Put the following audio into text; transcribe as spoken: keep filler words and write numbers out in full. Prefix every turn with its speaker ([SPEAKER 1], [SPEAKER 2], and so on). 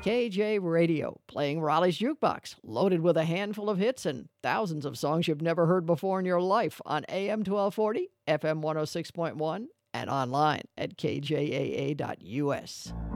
[SPEAKER 1] K J Radio, playing Raleigh's Jukebox, loaded with a handful of hits and thousands of songs you've never heard before in your life on A M twelve forty, F M one oh six point one, and online at K J A A dot U S.